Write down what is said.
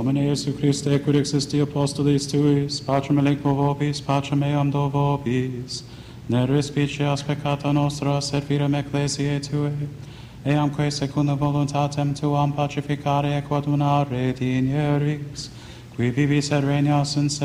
Domine Iesu Christe, quid existi apostolis tuis, pacem elenco vobis, pacem meam do vobis, ne respicias peccata nostra, servirem ecclesiae Tue, eamque secundum voluntatem Tuam pacificare et coadunare dinieris, qui vivis et regnas in